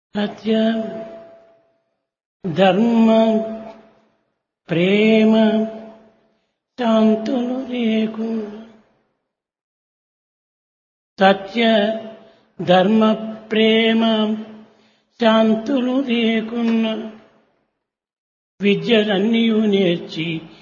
సత్య ధర్మ ప్రేమ శాంతులు లేకుండా సత్య ధర్మ ప్రేమ శాంతులు లేకున్నా విద్యలన్నీ నేర్చి